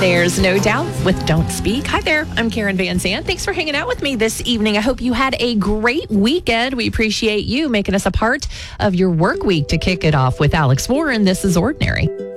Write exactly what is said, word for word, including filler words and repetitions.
There's no doubt with Don't Speak. Hi there, I'm Karen Van Zandt. Thanks for hanging out with me this evening. I hope you had a great weekend. We appreciate you making us a part of your work week to kick it off with Alex Warren. This is Ordinary.